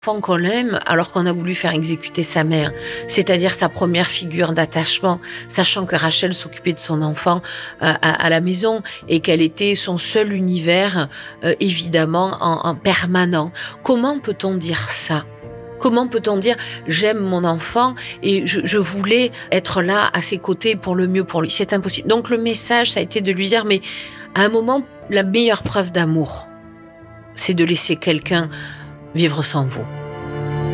Enfant qu'on aime alors qu'on a voulu faire exécuter sa mère, c'est-à-dire sa première figure d'attachement, sachant que Rachel s'occupait de son enfant à la maison et qu'elle était son seul univers, évidemment en permanent. Comment peut-on dire ça? Comment peut-on dire: «J'aime mon enfant et je voulais être là à ses côtés pour le mieux pour lui»? C'est impossible. Donc le message, ça a été de lui dire: «Mais à un moment, la meilleure preuve d'amour, c'est de laisser quelqu'un vivre sans vous».